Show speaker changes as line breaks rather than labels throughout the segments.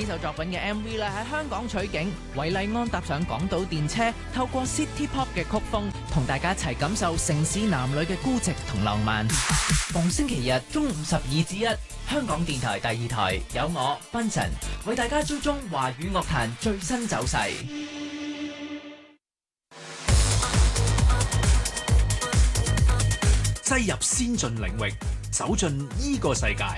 首作品嘅 MV 咧喺香港取景，韋禮安搭上港島電車，透過 City Pop 嘅曲風，同大家一齊感受城市男女嘅孤寂同浪漫。逢星期日中午12至1，香港電台第2台有我賓臣為大家追蹤華語樂壇最新走勢。
擠入先進領域，走進依個世界。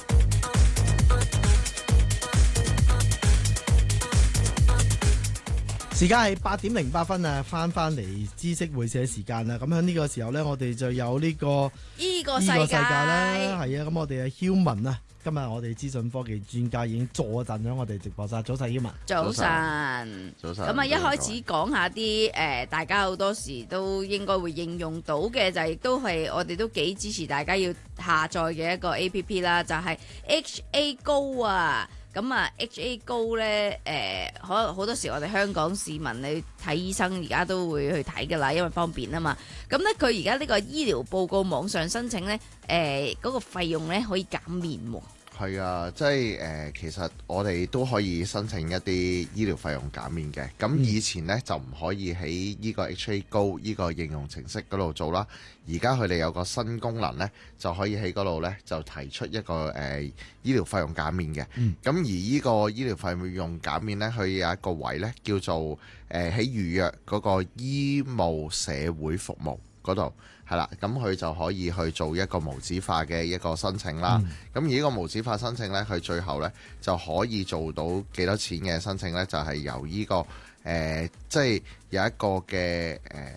時間係8:08啊，翻嚟知識會社時間啦。咁喺呢個時候呢，我哋就有呢個
依個世界啦，
係啊。咁我哋嘅曉文啊，今日我哋資訊科技專家已經坐陣咗我哋直播室。早晨，曉文。
早晨。咁啊，一開始講下啲大家好多時都應該會應用到嘅，就亦都係我哋都幾支持大家要下載嘅一個 APP 啦，就係 HA Go 啊。咁啊 HA Go 咧，可能好多時我哋香港市民你睇醫生而家都會去睇㗎啦，因為方便啊嘛。咁咧佢而家呢個醫療報告網上申請咧，嗰個費用咧可以減免喎。
係啊，即係其實我哋都可以申請一啲醫療費用減免嘅。咁以前呢，就唔可以喺呢個 HA Go 呢個應用程式嗰度做啦。而家佢哋有個新功能呢，就可以喺嗰度呢，就提出一個醫療費用減免嘅。咁而呢個醫療費用減免呢，佢有一個位呢，叫做喺預約嗰個醫務社會服務嗰度。係啦，咁佢就可以去做一個無紙化嘅一個申請啦。咁而呢個無紙化申請呢，佢最後呢就可以做到幾多錢嘅申請呢？就係由呢個即係有一個嘅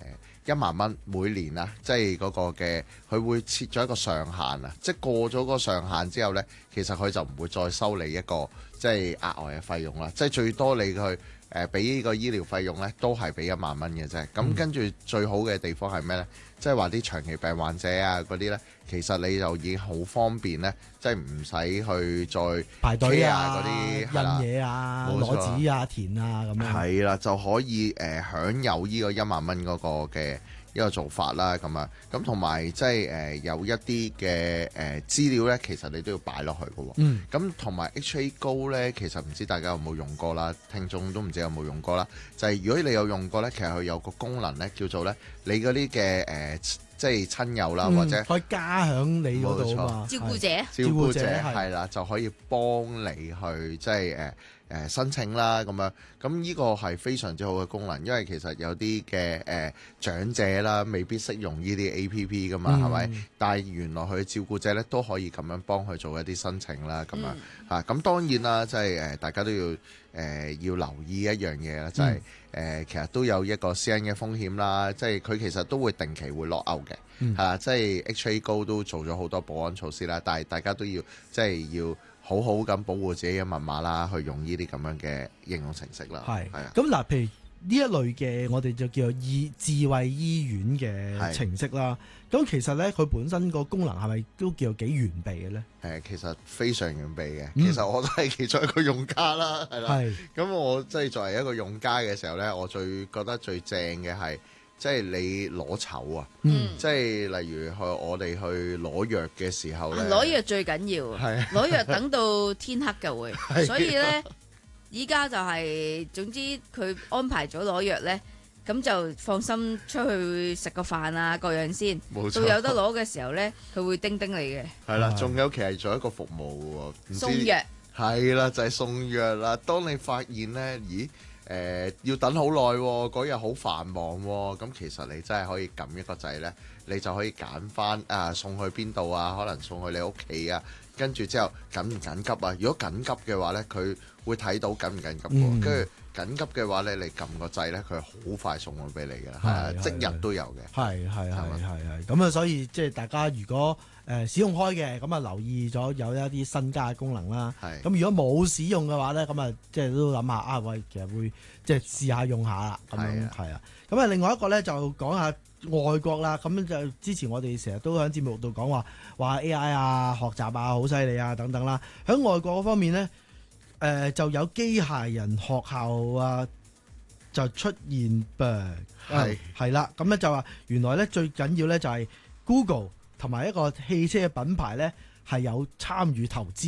1萬蚊每年啊，即係嗰個嘅佢會設咗一個上限啊。即係過咗個上限之後呢，其實佢就唔會再收你一個即係額外嘅費用啦。即係最多你去俾呢個醫療費用呢，都係俾1萬蚊嘅啫。咁跟住最好嘅地方係咩呢？即係話啲長期病患者啊嗰啲呢，其實你就已經好方便呢，即係唔使去再
排隊
啊嗰啲
印嘢啊、攞紙啊、填啊咁樣。係
啦，就可以享有呢個1萬蚊嗰個嘅一個做法啦。咁啊，咁同埋即係有一啲嘅資料呢，其實你都要擺落去嘅喎。咁同埋 HA Go 呢，其實唔知大家有冇用過啦，聽眾都唔知有冇用過啦。就係如果你有用過呢，其實佢有個功能呢，叫做呢你嗰啲嘅即係親友啦，或者
可以加響你嗰度啊嘛。
照顧者
係啦，就可以幫你去即係申請啦咁樣。咁呢個係非常之好嘅功能，因為其實有啲嘅長者啦，未必識用呢啲 APP 噶嘛，係咪？但係原來佢照顧者咧都可以咁樣幫佢做一啲申請啦，咁樣嚇。咁當然啦，即係大家都要要留意一樣嘢啦，就係其實都有一個私隱嘅風險啦。即係佢其實都會定期會落勾嘅，係啦。即係 HA Go 都做咗好多保安措施啦，但係大家都要即係要好好咁保護自己嘅密碼啦，去用呢啲咁樣嘅應用程式啦。係啊。咁
嗱，譬如呢一類嘅我哋就叫做智慧醫院嘅程式啦。咁其實咧，佢本身個功能係咪都叫幾完備嘅咧？
其實非常完備嘅。其實我都係其中一個用家啦，係啦。咁我即係作為一個用家嘅時候咧，我覺得最正嘅係即係你攞籌啊。即係例如我哋去攞藥嘅時候咧，
攞藥最緊要。攞藥等到天黑就會。所以咧，依家就係總之佢安排咗攞藥咧。咁就放心出去食個飯啊，各樣先。冇錯。到有得攞嘅時候呢，佢會叮叮你嘅。
係啦，仲有其實做一個服務喎，
送藥。係
啦，就係送藥啦。當你發現呢，咦要等好耐喎，嗰日好繁忙喎，咁其實你真係可以撳一個掣呢，你就可以揀翻送去邊度啊，可能送去你屋企啊。跟住之後緊唔緊急啊？如果緊急嘅話呢，佢會睇到緊唔緊急喎。跟住緊急嘅話呢，你撳個掣呢，佢好快送去俾你嘅，係即日都有嘅。係。
咁啊，所以即係大家如果使用開嘅，咁啊留意咗有一啲新加嘅功能啦。咁如果冇使用嘅話呢，咁啊即係都諗下喂，其實會即係試下用下啦。咁樣係啊。咁啊，另外一個呢，就講下外國啦。咁就之前我哋成日都喺節目度講話 AI 啊、學習啊好犀利啊等等啦。喺外國嗰方面呢，就有機械人學校啊，就出現係啦。咁咧就話原來咧最緊要咧就係 Google 同埋一個汽車嘅品牌咧係有參與投資嘅。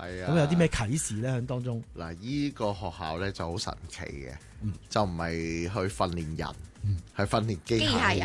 係啊。
咁有啲咩啟示咧喺當中？
嗱，依個學校咧就好神奇嘅，就唔係去訓練人，係訓練機械人。